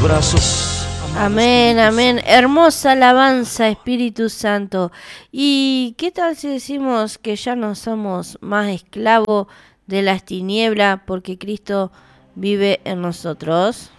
brazos. Amén, amén. Hermosa alabanza, Espíritu Santo. ¿Y qué tal si decimos que ya no somos más esclavos de las tinieblas porque Cristo vive en nosotros?